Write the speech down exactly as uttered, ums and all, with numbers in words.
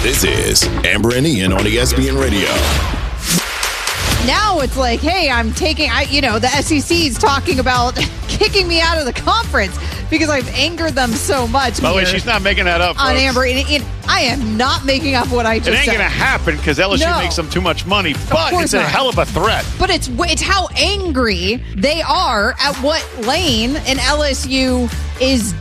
This is Amber and Ian on E S P N Radio. Now it's like, hey, I'm taking, I, you know, the S E C is talking about kicking me out of the conference because I've angered them so much. By the way, she's not making that up, on folks. Amber. And, and I am not making up what I just said. It ain't said. going to happen because L S U No. makes them too much money, but it's a not. hell of a threat. But it's it's how angry they are at what Lane and L S U is